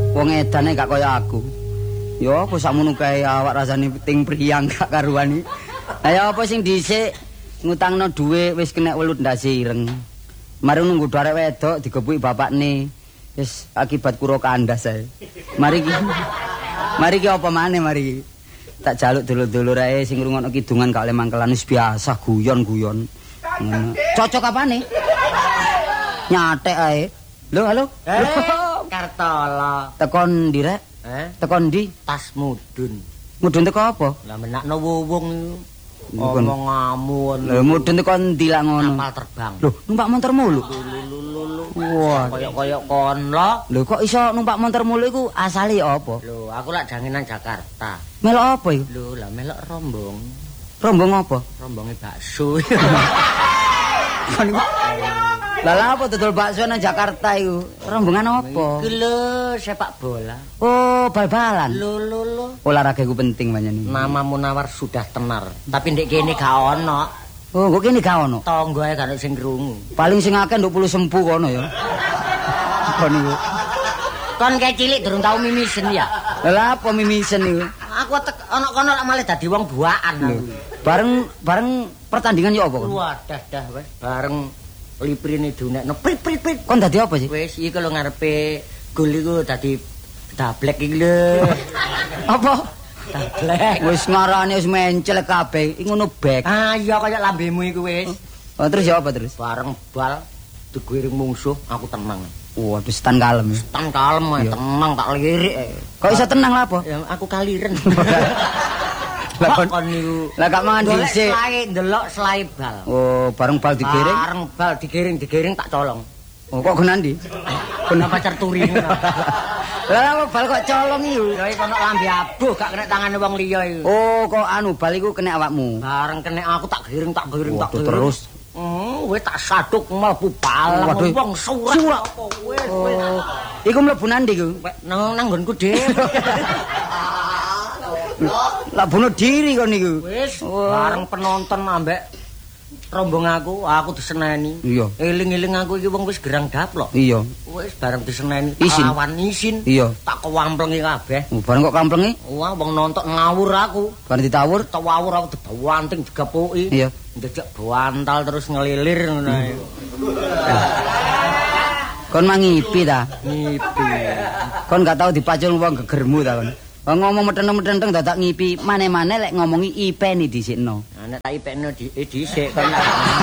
Wong edane gak kaya aku. Ya apa sakmono kae awak rasane ting priyang gak karuan iki. Lah ya apa sing dhisik ngutangno dhuwit wis kena welut ndak sireng. Mari nunggu arek wedok digepuki bapakne. Wis akibat kuro kandas ae. Mari ki apa maneh mari. Tak jaluk dulur-dulur ae sing ngrungokno kidungan gak oleh mangkelan wis biasa guyon-guyon. Cocok apane? Nyatek ae. Lho, halo. Kartolo. Tekon ndi rek? Tekon ndi? Tas mudun. Mudun teko apa? Lah menakno wong niku. Omong ngamun. Lho mudun teko ndi lak ngono? Kapal terbang. Lho, numpak montor mulu. Wah, Koyok-koyok kon lo. Lho kok iso numpak montor mulu iku asale apa? Lho, aku lak danginan Jakarta. Melok apa iku? Lho, lah melok rombong. Rombong apa? Rombonge bakso. Lah apa dodol bakso nang Jakarta iku? Rombongan apa? Iki lho sepak bola. Oh, bal-balan. Lho. Olahraga iku penting panjenengan. Nama Munawar sudah tenar, tapi ndek kene gak ono. Oh, kok kene gak ono? Tangga ae gak ono sing krungu. Paling sing akeh nduk puluh sempu kono ya. Kono iku. Kon kae cilik durung tau mimisen ya. Lah apa mimisen iku? Aku ono kono malah dadi wong buaan aku. Bareng pertandingan ya apa kon? Wadah dah wis bareng liprine dunekno prit. Kon dadi apa sih? Wis iki lho ngarepe gol iku dadi dablek iki lho. Apa? Dablek. Wis ngarane wis mencel kabeh. Iki ngono bek. Ah iya kaya lambemu iku wis. Oh, terus ya apa terus? Bareng bal digiring musuh aku tenang. Waduh, stan kalem. Tan kalem Iya. tenang tak lirik. Kok iso tenang lah apa? Ya aku kaliren. Lah kon niku. Lah gak mangan dhisik. Ndelok selai bal. Oh, bareng bal digiring. Bareng bal digiring tak colong. Oh, kok gunandi? Kena pacar turi ngono. Lah apa bal kok colong iku? Ya iki kono lambe abuh gak kena tangane wong liya iku. Oh, kok anu bal iku kena awakmu. Bareng kena aku tak giring. Waduh, terus. Wis tak saduk mlebu balang Waduh. wong surak. Wis. Oh, iku mlebu nandi iku? Nang nggonku dhewe. Lah bunuh diri kon niku. Wis bareng penonton ambek rombong aku diseneni. Iya. Eling-eling aku iki wong wis gerang daplok. Iya. Wis bareng diseneni Isin. lawan isin. Iya. Tak kewamplengi kabeh. Oh, bareng kok kamplengi? Wah, wong nonton ngawur aku. Bareng ditawur? Tawur aku dibawanting digepuki. Iya. Ndejak bantal terus ngelilir ngono ae. Kon mangipi ta? Ngipi. Kon gak tau dipacul wong gegermu ta kon. Wong ngomong meteng-meteng dadak ngipi, mane-mane lek ngomongi ipeni dhisikno. Nek tak ipekno dhisik kon.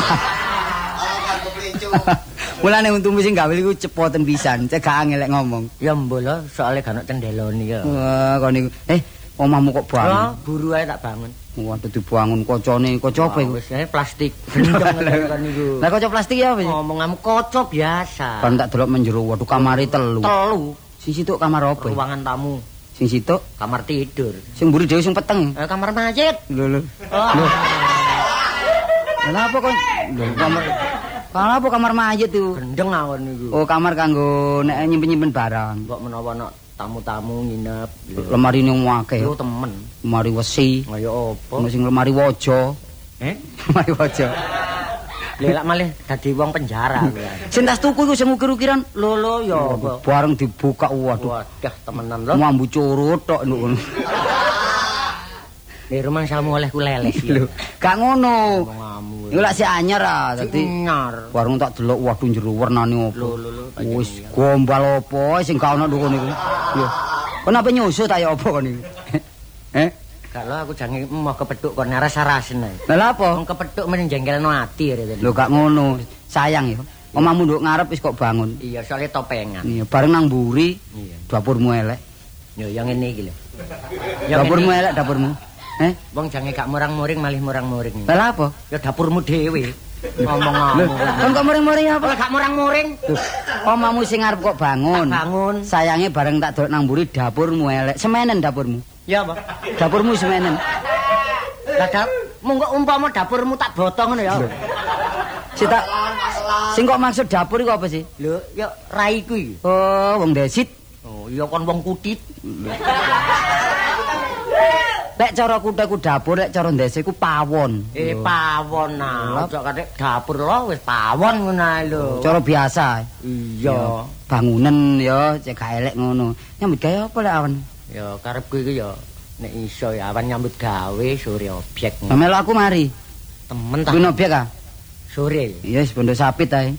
Mulane untumu sing gawe iku cepoten pisan, cek gak angel lek ngomong. Ya mbolo soalnya gak ono cendeloni ya. Wah, kon niku. Omahmu kok bangun? Lah, buru ae tak bangun. Waduh dibangun kocone, kaca apa iku? Wis ae plastik. Gendong kan niku. Lah kaca plastik ya apa sih? Ngomonganmu kaca biasa. Kan tak delok menjero, waduh kamare telu. Telu. Sing situk kamar apa? Ruangan tamu, Sing situk, kamar tidur. sing mburi dhewe sing peteng. Kamar masjid. Lho. Oh. Kenapa kon? Lho, Kenapa kamar mayit itu? Gendeng awon niku. Oh, kamar kanggo nek nyimpen-nyimpen barang. Mbok menawa ana tamu-tamu nginep. Lemari ning akeh. Yo temen. Lemari wesi. Kaya apa? Ono sing lemari waja. Lemari waja. Lelak malih dadi wong penjara. Sing tas tuku iku sing ukir-ukiran. Lho ya apa? Bareng dibuka waduh. Wadah temenan lho. Mambu curut tok ngono. Di rumah samu oleh kuleles ya. Lho, gak ngono. Ngamu. Iku lak sik anyar ah, dadi nyar. bareng tak delok waduh jero wernane opo. Lho. Wis gombal opo sing gak ono nduk niku. Lho. Kon apa nyusu ta ya apa kon niku? Kalau aku jange mau kepethuk kon naras-arasen ae. Lah apa? Wong kepethuk men jengkelno ati ya. Lho gak ngono. Sayang ya. Omahmu nduk ngarep wis kok bangun. Iya, soalnya topengan. Iya, bareng nang mburi. Iya. Dapurmu elek. Yo yang ngene iki lho. Dapurmu elek dapurmu. Wong jange gak murang-muring malih murang-muring. Lah apa? Ya dapurmu dhewe. Ngomong Kon kok muring-muring apa? Kalau gak murang-muring. Omahmu sing arep kok bangun. Bangun. Sayange bareng tak delok nang mburi dapurmu elek. Semenen dapurmu. Ya apa? Dapurmu semenen. Lah mung kok umpama dapurmu tak botong ngono ya. Sing kok maksud dapur iku apa sih? Lho, ya raiku iki. Oh, wong desit. Oh, iya kon wong kutit. Lek cara kutha ku dapur, lek cara ndese ku pawon. Pawon nah. Ojo katik dapur lho wis pawon ngono ae lho. Cara biasa. Iya. Bangunan ya cek gak elek ngono. Nyambut gawe apa lek awan? Ya karepku iki ya nek iso ya awan nyambut gawe sore objek. Melu aku mari. Temen ta. Kuwi objek ah. Sore. Iya wis bondo sapit ae.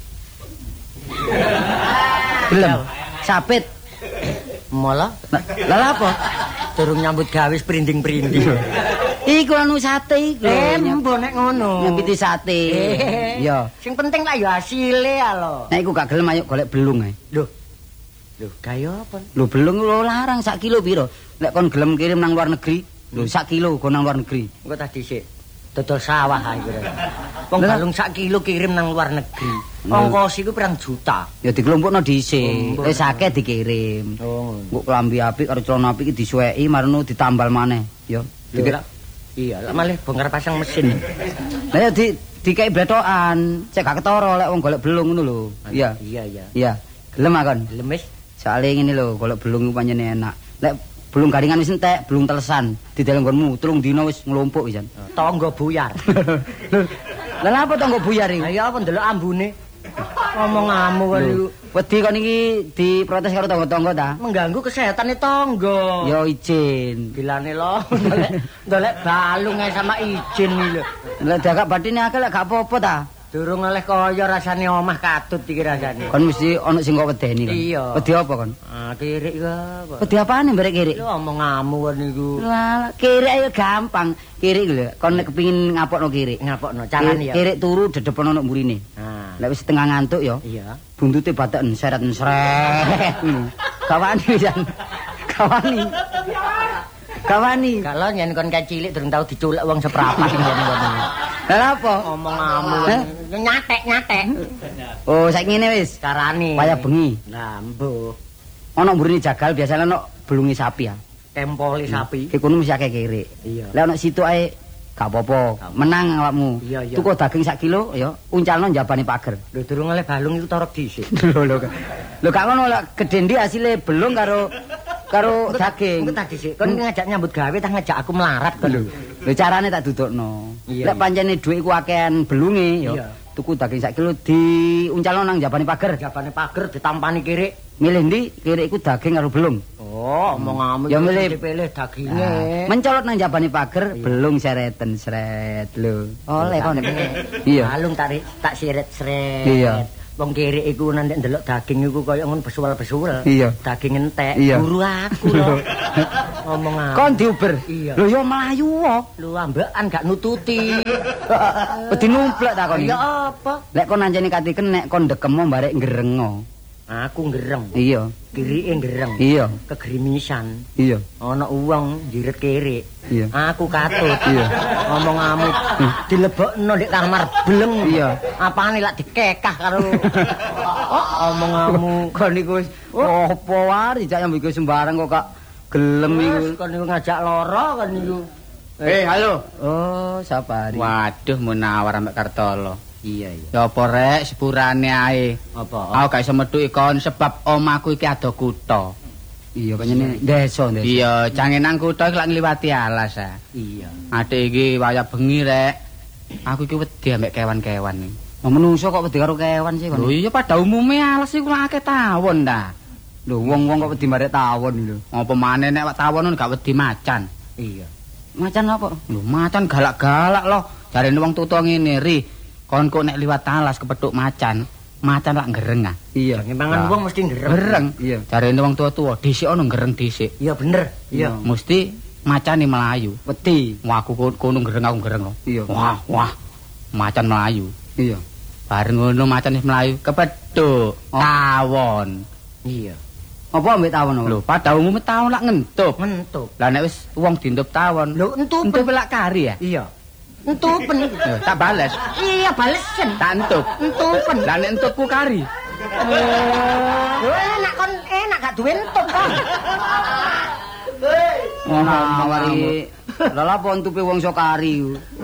Belum. Sapit. Malah Lah apa? durung nyambut gawe sprinding-prinding. Iku anu sate iku. Mbok nek ngono. Nyempiti sate. Iya. Sing penting lah ya hasile ya lho. Nek iku gak gelem ayo golek belung ae. Lho. Lho, kaya apa? Lho belung lho larang sak kilo piro? Nek kon gelem kirim nang luar negeri, lho sak kilo go nang luar negeri. Engko tak dhisik. Dodol sawah ae kira. Wong balung sak kilo kirim nang luar negeri. Ongkos iku pirang juta. Ya dikelompokno dhisik. Wis akeh dikirim. Oh. Engko klambi apik karo celana apik iki disuweki marno ditambal maneh. Ya. Dikira. Iya, lah malah bongkar pasang mesin. Lah ya dikei blethokan, cek gak ketara lek wong golek belung ngono lho. Iya. Iya, iya. Iya. Gelem akon. Gelem wis. Soale ngene lho, golek belung ku pancen enak. Lek belung garingan wis entek, belung telesan, dideleng nggonmu 3 dina wis nglumpuk pisan. Tangga buyar. Lah apa tangga buyar iki? Lah ya apa ndelok ambune. Ngomong-ngamu kan iku. Wedi kon iki diprotes karo tangga-tangga ta? Mengganggu kesehatane tangga. Ya izin. Bilane lo ndolek balung ae sama izin iki lho. Lah dagak batine akeh lek gak apa-apa ta? Durung oleh kaya rasane omah katut iki rasane. Kon mesti ana sing kok wedeni kon. Iya. Wedi apa kon? Ah, kirik kok. Wedi apane barek kirik? Lho omong-ngamu kan niku. Lah, kirik ayo gampang. Kirik lho, kon nek kepengin ngapokno kirik. Ngapokno carane ya. Kirik turu dedepono nang mburine. Nah. Lek wis setengah ngantuk ya, Iya. buntute bateken seret-seret. Kawani pisan. Kawani. Kawani. Kalau nyen kon kecilik durung tau diculek wong seprapat ngene ngono. Lah apa? Omong-ngamu nyatek-nyatek. Oh, saiki ngene wis. Carane. Wayah bengi. Lah, mbuh. Ana mburine jagal biasane ana belungi sapi ya. Tempoli sapi. Ki kono mesti akeh kirik. Iya. Lek ana situ ae gak apa-apa. Menang awakmu. Iya, iya. Tuku daging sak kilo ya, uncalno njabane pager. Lho durung oleh balung iku torok dhisik. Lho gak ngono lek gedhe ndi asile belung karo daging. Engko tak dhisik. Kon ngajak nyambut gawe tak ngajak aku melarat kon. Lho carane tak dudukno. Iya, Lek pancene dhuwit ku akehan belunge ya. Iya. Tuku daging sak kilo diuncalno nang njabane pager. Jabane pager ditampani kirik. Milih ndi kirik iku daging karo belung. Oh, omong-ngamu Ya milih dipilih daginge. Mencolot nang jabane pager, belung sereten sret lho. Oleh kon. Iya. Balung tak siret-sret. Iya. Wong kirik iku nanti ndelok daging iku kaya ngono besual-besual. Iya. Daging entek, Iya. guru aku lho. Omong-ngamu. Kon diuber. Iya. Lho ya mlayu kok. Lu ambekan gak nututi. Wedi numplek ta kon. Ya apa? Lek kon anjene katiken nek kon ndekemo barek ngrengo. Aku ngereng, Iya. kirike ngereng. Iya. Kegrimisan. Iya. Ana uwong njirit kirik. Iya. Aku katut. Iya. Ngomong-ngamu dilebokno ndek kamar bleng. Iya. Apane lak dikekah karo omong-ngamu. Kon niku wis opo wae dijak nyambut sembarang kok gak gelem iku. Kon niku ngajak lara kon niku. Halo. Oh, Sapari. Waduh, Munawar ambek Kartolo. Iya, iya. Ya apa rek sepurane ae. Apa? Aku gak iso metu kon sebab omahku iki ado kutha. Iya pancene desa. Iya, jange nang kutha iki lak ngliwati alas ah. Iya. Adik iki wayah bengi rek. Aku iki wedi ambek kewan-kewan iki. Lah menungso kok wedi karo kewan sih kon. Lho iya pada umume alas iku akeh tawon ta. Lho wong-wong kok wedi marek tawon lho. Apa maneh nek tawon gak wedi macan. Iya. Macan apa? Lho macan galak-galak loh. Jarene wong tuwa ngene, Ri. Kon kok nek liwat alas kepethuk macan lak ngereng ah. Iya. Mangan wong mesti ngereng. Gereng. Iya. Jarene wong tuwa-tuwa dhisik ana ngereng dhisik. Iya bener. Iya. Mesti macane melayu. Wedi. Wah aku kono ngereng aku ngereng kok. Iya. Wah. Macan melayu. Iya. Bareng ngono macan wis melayu kepethuk tawon. Iya. Apa ambek tawon apa? Lho, pada umumnya tawon lak ngentup. Ngentup. Lah nek wis wong dientup tawon. Lho entup. Entup lak kari ya? Iya. Entupen. Tak bales. Iya balesen. Tak entup. Entupen. Lah nek entupku kari. Enak kon enak gak duwe entup kon. Munawar iki. Lah lha apa entupe wong sokari.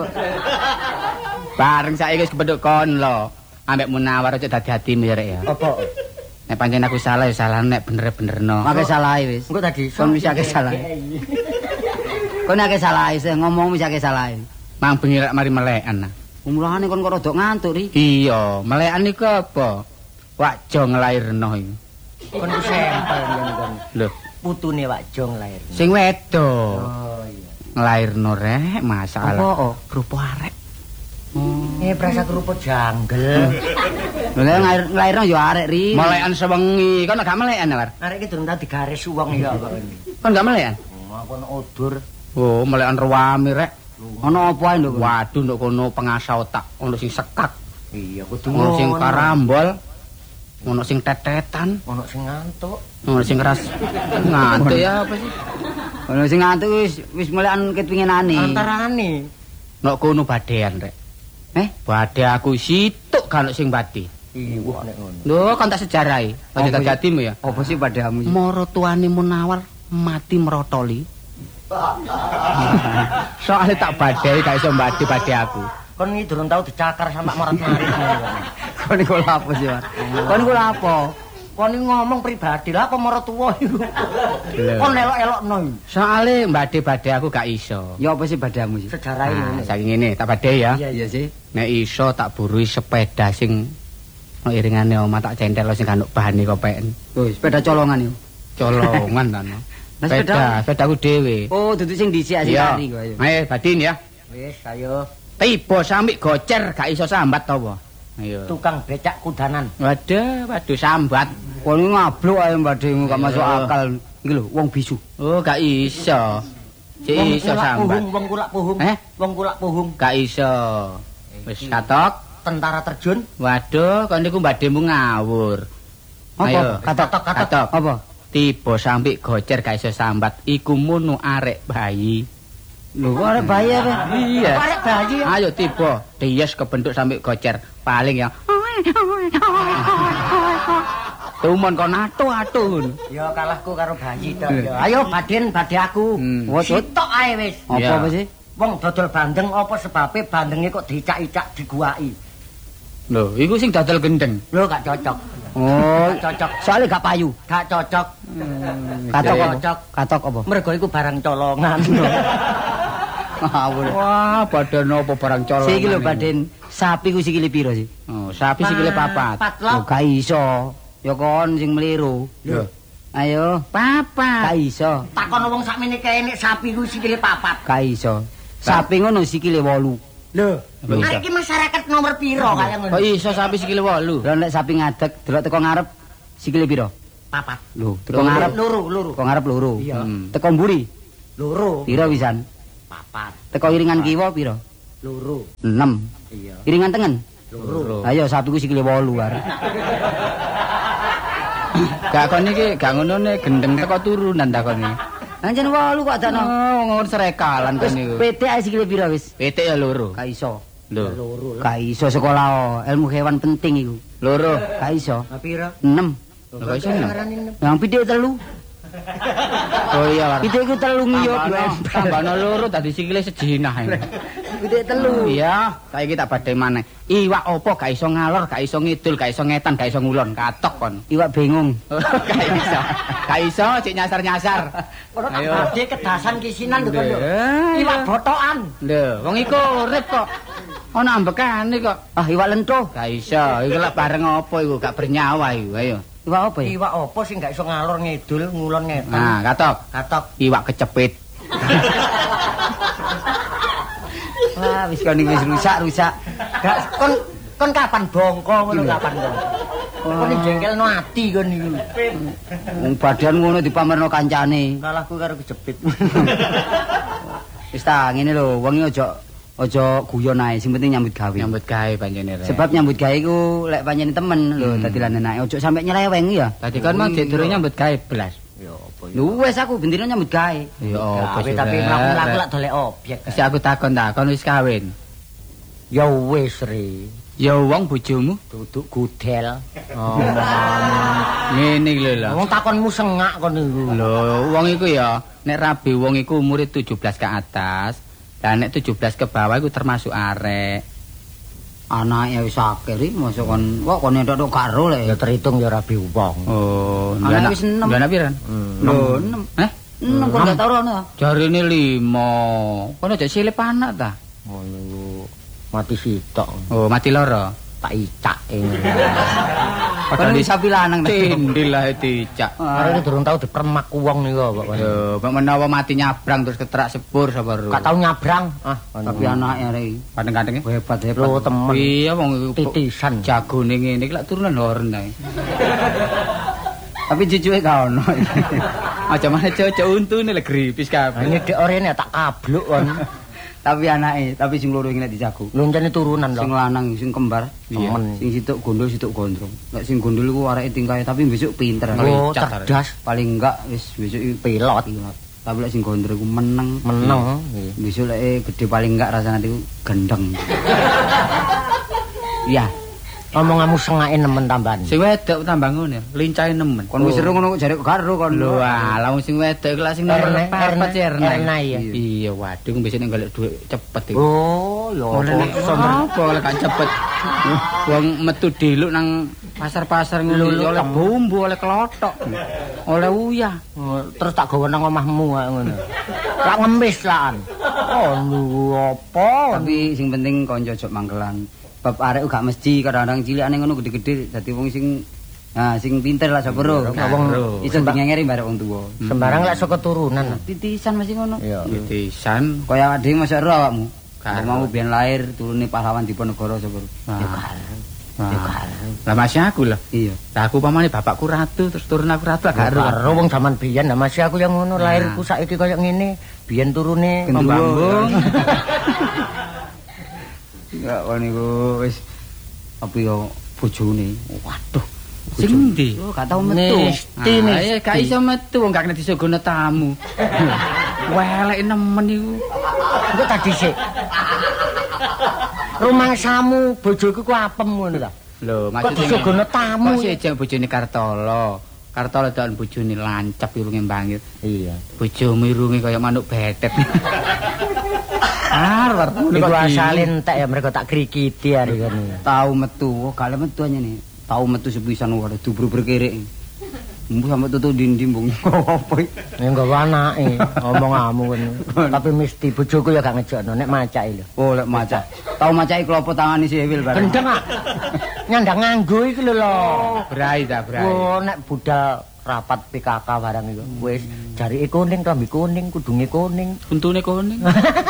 Bareng saiki wis kepethuk kon lho. Ambek Munawar aja dadi-dadi mirek ya. Apa? Nek pancen aku salah ya salah nek bener-benerno. Make salahe wis. Engko tadi Kon wis akeh salah. Kon akeh salah sih ngomong wis akeh salah. Mang bengi rek mari melekan. Umurane kon kok rada ngantuk ri. Iya, melekan iku apa? Wakjo nglairno iku. Kon ku sampel yen kon. Lho, Putune Wakjo nglair. sing wedok. Oh iya. Nglairno rek masalah. Apa? Rupa arek. Prasa kerupuk janggel. Lha nglairno yo arek ri. Melekan sewengi, kon gak melekan Lar. Arek iki durung tau digaris wong ya kok ini. Kon gak melekan? Aku odur. Oh, melekan ruwami rek. Ono apa ae nduk? Waduh nduk kono pengasah otak, ono sing sekak, Iya kudu ono sing karambol, ono sing tetetan, ono sing ngantuk. ono sing keras. Ngantuk ya apa sih? Ono sing ngantuk wis melekan ketwingenane. Antarane. Nok kono badean rek. Badhe aku situk kalau sing badi. Iya nek ngono. Lho, kan tak sejarahi. Aja tak jadimu ya. Apa sih padamu? Mara tuane Munawar mati merotoli. Soale tak badhe gak iso mbadi badhe aku. Kon iki durung tau dicakar sampe marat-marit. Kon iku lha apa sih, Mas? Kon iku lha apa? Kon iki ngomong pribadi lah apa marang tuwa iku. Kon elok-elokno iki. Soale badhe aku gak iso. Ya apa sih padamu sih? Sejarahe Nah, ngene. saking ngene tak badhe ya. Iya sih. Nek iso tak burui sepeda sing iringane omah tak centel sing kanuk bahane kopeken. Oh, sepeda colongan yo. Colongan ta no. Nah, Sepedaku dhewe. Oh, duduk sing dhisik asik Iya. kari kok ayo. Ayo badin ya. Wis ayo Tiba sampe gocer gak iso sambat to apa. Ayo. tukang becak kudanan. Waduh sambat. Kon iki ngablok ae badhemu gak masuk akal. Iki lho wong bisu. Oh gak iso. Cek iso sambat. Wong kulak puhung. Wong kulak puhung. Gak iso. Wis katok. Tentara terjun. Waduh, kon niku badhemu ngawur. Ayo. Apa? Katok. Apa? Tiba sampe gocer gak iso sambat. Iku munu arek bayi. Lho, kok arek bayi apa? Iya. Arek bayi. Ayo tiba, dies kebentuk sampe gocer. Paling ya. Tumon kon atu-atu. Ya kalahku karo bayi tok ya. Ayo badhe aku. Sitok ae wis. Apa sih? Wong dodol bandeng apa sebabe bandenge kok dicak-icak diguwaki. Lho, iku sing dodol gendeng. Lho gak cocok. Oh, Cocok. soalnya gak payu. Gak cocok. Katok Gak apa? cocok. Katok apa? Mergo iku barang colongan. Ngawur. Wah, badan apa barang colong. Siki lho baden sapi ku sikile piro sih? Oh, sapi sikile papat. Lho gak iso. Ya kon sing meliru. Lho. Ayo, Papat. gak iso. Takon wong sakmene kae nek sapi ku sikile papat. Gak iso. Sapi ngono sikile 8. Lho, Kok iso? arek iki masyarakat nomor piro kaya ngono? Kok iso sapi sikile 8? Lah nek sapi ngadeg delok teko ngarep sikile piro? Papat. Lho, teko ngarep Loro. teko ngarep loro. Iya. Teko mburi Loro. piro pisan? Papat. Teko iringan kiwa piro? Loro. 6. Iya. Iringan tengen? Loro. Ayo sapiku sikile 8 arek. Gak kon iki gak ngono nek gendeng teko turunan takone. Anjen 8 kok adakno. Oh, ngomong serekalan kon niku. PT ae sikile piro wis? PT ya loro. Gak iso. Lho, Loro. Gak iso sekolah ilmu hewan penting iku. loro. Gak iso. Piro? 6. Kok iso no? Yang pitik 3. Oh iya, War. Pitik iku 3 ngiyop. Tambahno loro dadi sikile sejinah iki. Pitik 3. Iya, saiki tak badhe maneh. Iwak opo gak iso ngalor, gak iso ngidul, gak iso ngetan, gak iso ngulon, katok kon. Iwak bingung. Gak iso. Gak iso cek nyasar-nyasar. Ora tak Ayo. badhe kedasan kisinan lho kon lho. Lho. Iwak botokan. Lho, wong iku urip kok. Ana ambekane kok. Ah, iwak lentuh. Gak iso, iku lak bareng apa iku, gak bernyawa iku. Ayo. Iwak apa ya? Iwak apa sing gak iso ngalor ngidul, ngulon ngetan. Nah, katok. Katok. Iwak kecepit. Wah, wis kon iki wis rusak. Gak kon kapan bongko ngono kapan kon. Kon iki jengkelno ati kon niku. Wong badan ngono dipamerno kancane. Kalahku karo kejepit. Wis ta, ngene lho, wong iki aja guyon ae, sing penting nyambut gawe. Nyambut gawe panjenengan. Sebab nyambut gawe iku lek panjenengan temen lho, dadi lan enake aja sampe nyeleweng ya. Tadi kan mang jek durung nyambut gawe belas. Ya apa ya. Lho wis aku bendino nyambut gawe. Ya apa sih. Tapi Rek? mlaku-mlaku lak dolek objek. Wis aku takon ta, kon wis kawin. Ya wis Re. Ya wong bojomu. Duduk gudel. Oh. Ngene iki lho lho. Wong takonmu sengak kon niku. Lho, wong iku ya nek rabi wong iku umure 17 ke atas. Lah nek 17 ke bawah iku termasuk arek. Anake wis akeh ri, mosok kon entuk gak ro Ya lek. terhitung ya rabi wong. Oh, Anak wis 6. Ndana piran? Lho, 6. Heh? Kok gak tau rono. Jarine 5. Kono aja silip anak ta. Ngono mati sitok. Oh, mati loro. Tak icake. Padahal di sapi lanang Cindil lah dicak. Arek durung tau dipermak wong niku kok. Yo, mek menawa mati nyabrang terus ketrak sepur sapa ro. Gak tau nyabrang. Tapi anake arek Kadang-kadang hebat. Lho temen. iya wong Titisan. jagone ngene iki lak turunan horen ae. Tapi jujuke gak ono. Aja mana cocok untune lek gripis kabeh. Nyedek orene tak kabluk kon. Tapi anake, tapi sing loro iki nek dijago. Loncene turunan Sing lho. lanang, sing kembar, Temen. sing situk gondol, situk gondrong. Nek sing gondol iku areke tingkahe tapi besok pinter. Oh, Cat, cerdas. Paling enggak wis besok iki Pilot. Tapi lek sing gondrong iku meneng. Meneng. Besok lek gede paling enggak rasane iku gendeng. Iya, Omonganmu sengake nemen tambahan. Sing wedok tambah ngono, lincahe nemen. kon wis seru ngono kok jare kok karo kon. Lho, alah wong sing wedok iku lak sing nomor Erne, 4 Cerna. Erna, iya. Iya, waduh besok nek golek dhuwit cepet iku. Oh, ya Oleh apa lek gak cepet. Wong metu diluk nang pasar-pasar ngono Lho, oleh bumbu, oleh kelotok. Oleh uyah. Terus tak gawa nang omahmu kaya ngono. Lak ngemis lan. Oh, lu apa? Tapi sing penting konco jok mangkelan. Bab arek gak mesti kadang-kadang cilikane ngono gede-gede dadi wong sing sing pinter lah sapa ro. Wong iso ngengeri barek wong tuwa. Sembarang lek saka turunan. Titisan masih ngono. Iya. Titisan. Kaya awake dhewe masa ro awakmu. Karo. Mau biyen lahir turune pahlawan Diponegoro sapa ro. Lah masih aku lah. Iya. Lah aku pamane bapakku ratu terus turun aku ratu gak ero. Karo wong zaman biyen lah masih aku yang ngono lahirku saiki kaya ngene. Biyen turune Pembambung. Ya niku wis tapi yo bojone. Waduh. Sing ndi? Oh, gak tau metu. Mesti Ya gak iso metu wong gak kena disuguhne tamu. Welek nemen iku. Engko tak dhisik. Rumangsamu bojoku ku apem ngono ta. Lho, Kok disuguhne tamu? Kok sejak bojone Kartolo. Kartolo dan bojone lancap irunge bangir. Iya. Bojomu irunge kaya manuk betet. Arep Iku asale entek ya mereka tak krikiti hari kene. Tau metu, gak metu aja nih. Tau metu sepisan waduh dubur berkerek. Mbuh sampe tutu dindi mbung. Apa iki? Ya nggawa anake omonganmu kene. Tapi mesti bojoku ya gak ngejokno nek macake lho. Oh, lek macak. Tau macake klopo tangane si Ewil bareng. Gendeng ah. Nyandang nganggo iki lho lho. Brai ta, brai. Oh, nek budal rapat PKK barang iku. Wis jarike kuning, klambi kuning, kudunge kuning. Untune kuning.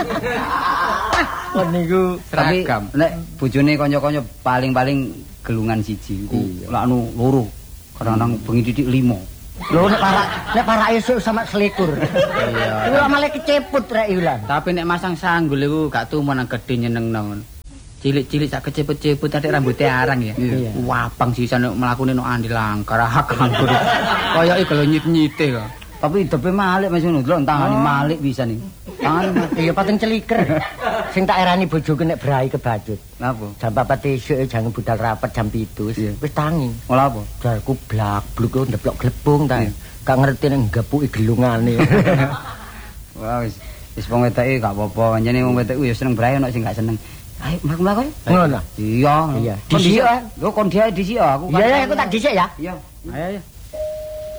Kon niku Tapi seragam. nek bojone kanca-kanca paling-paling gelungan siji. Lek anu loro. Kadang-kadang bengi titik 5. lho nek para esuk sama selikur. Iya. Iku malah keceput rek ilang. Tapi nek masang sanggul iku gak tumun nang gedhe nyenengno. Cilik-cilik sak keceput-ceput atik rambutnya arang ya. Iya. Wapang sisa nek mlakune nek andi langkar hak anggur. Kayake kalau nyit-nyite kok. Tapi hidupe Malik Mas ngono, delok tangane Malik bisa nih. Tangane Iya pating celiker. Sing tak erani bojoku nek brai kebacut. Napa? Jam 4 esuk jangan budal rapat jam 7 Iya. wis tangi. Ola apa? Jarku blak-bluk kok ndeplok glebung ta. Iya. Gak ngerti nek gepuki gelungane. Wah wis wong wedoke gak apa-apa, pancene wong wedoke ya seneng brae ono sing gak seneng. Ayo mlaku-mlaku. Ngono. Iya. Iya. Kon Dhisik, dhisik. Lho kon dia dhisik aku. Iya, aku tak dhisik ya. Iya. Ayo.